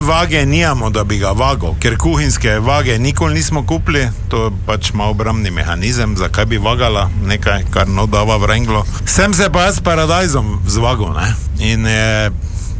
Vage nijamo, da bi ga vagal, ker kuhinjske vage nikoli nismo kupili, to je pač malo obrambni mehanizem, zakaj bi vagala nekaj, kar dava v renglo. Sem se pa jaz s Paradajzom zvagal, ne? In je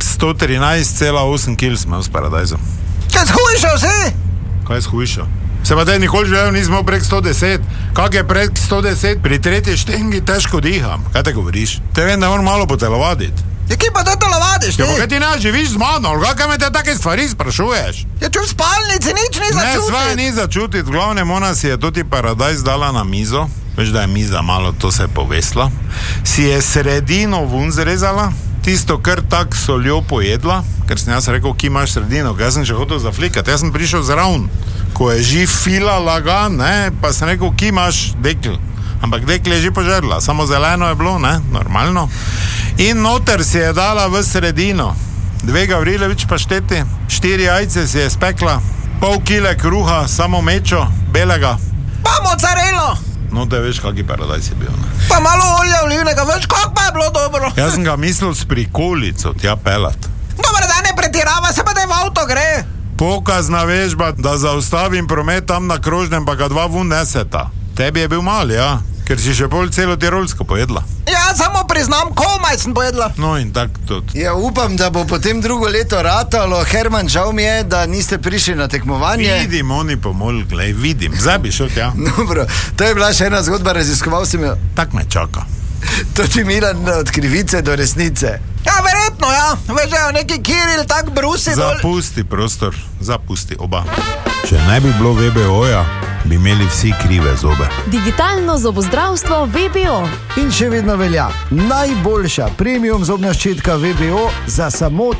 113,8 kg smo s Paradajzom. Kaj shujšal si? Kaj shujšal? Se pa te nikoli želel nismo prek 110. Kak je prek 110? Pri tretji štengi težko diham. Kaj te govoriš? Te vem, da moram malo potelovaditi. Ja, kje pa te telovadiš, ti? Ja, pa kaj ti ne živiš z mano? Kaj me te take stvari sprašuješ? Ja, če v spalnici nič ni začutit. Ne, svoje ni začutit. V glavnem ona si je tudi Paradajz dala na mizo. Veš, da je miza malo, to se je povesla. Si je sredino vun zrezala, tisto kar tak soljo pojedla, ker sem jaz rekel, ki imaš sredino, kaj sem še hotel zaflikati. Jaz sem prišel zraven, ko je že fila lagan, ne, pa sem rekel, ki imaš dekl. Ampak dekl je že požerla, samo zeleno je bilo, ne, normalno. In noter si je dala v sredino 2 Gavrilović pašteti, 4 jajce si je spekla, pol kile kruha, samo mečo, belega. Pa mozzarelo! No, te veš, kak je Paradajz je bil, ne? Pa malo olja olivnega, veš, kak pa je bilo dobro. Jaz sem ga mislil s prikolico tja pelat. Dobar, da ne pretirava, se pa da v avto gre. Pokazna vežba, da zaustavim promet tam na krožnem, pa ga 2 vun neseta. Tebi je bil mal, ja? Ker si še pol celo tirolsko pojedla. Ja, samo priznam, komaj sem pojedla. No in tak tudi. Ja, upam, da bo potem drugo leto ratalo. Herman, žal mi je, da niste prišli na tekmovanje. Vidim, oni pomol, glej, vidim. Zdaj bi šel tja. Dobro, to je bila še ena zgodba, raziskoval sem jo. Tak me čaka. To ti Milan od krivice do resnice. Ja, verjetno, ja. Veš, da neki Kiril tak brusi dol. Zapusti prostor, zapusti oba. Če ne bi bilo VBO-ja, bi imeli vsi krive zobe. Digitalno zobozdravstvo VBO. In še vedno velja, najboljša premium zobna ščitka VBO za samo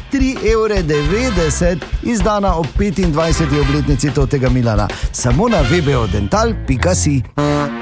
3,90 €, izdana ob 25. obletnici tega Milana. Samo na vbodental.si.